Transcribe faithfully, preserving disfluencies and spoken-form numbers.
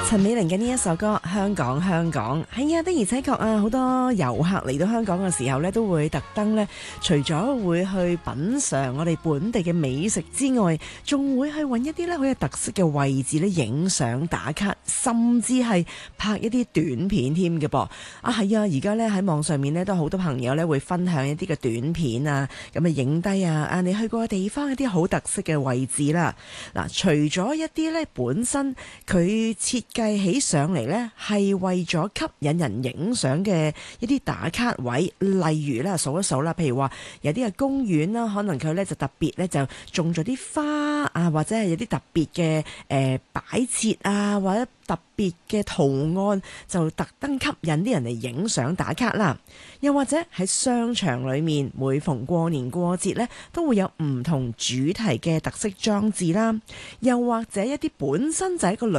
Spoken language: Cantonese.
陳美玲嘅呢一首歌《香港香港》，係啊，的而且確啊，好多遊客嚟到香港嘅時候呢，都會特登呢，除咗會去品嘗我哋本地嘅美食之外，仲會去揾一啲呢好有特色嘅位置呢，影相打卡，甚至係拍一啲短片添嘅噃。啊，係啊，而家呢，喺網上面呢，都好多朋友呢會分享一啲嘅短片啊，咁啊影低啊，啊你去過嘅地方一啲好特色嘅位置啦。嗱，除咗一啲呢本身佢設計起上嚟呢，係為咗吸引人影相嘅一啲打卡位，例如咧數一數啦，譬如話有啲嘅公園啦，可能佢呢就特別呢就種咗啲花啊，或者係有啲特別嘅誒擺設啊，或者特別嘅圖案，就特登吸引啲人嚟影相打卡啦。又或者喺商場裏面，每逢過年過節呢，都會有唔同主題嘅特色裝置啦。又或者一啲本身就係一個